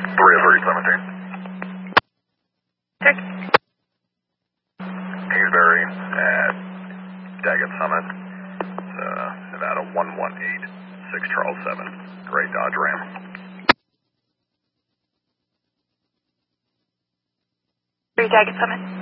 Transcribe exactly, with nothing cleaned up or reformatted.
three oh three seventeen. Check. Kingsbury at Daggett Summit. Uh, Nevada one one eight six Charles seven. Gray Dodge Ram. Three Daggett Summit.